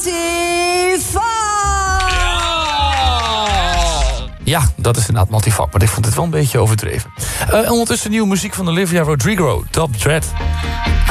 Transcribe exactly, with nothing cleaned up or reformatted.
Multifuck! Ja, dat is inderdaad multifuck, maar ik vond het wel een beetje overdreven. Uh, ondertussen nieuwe muziek van Olivia Rodrigo, Top Dread.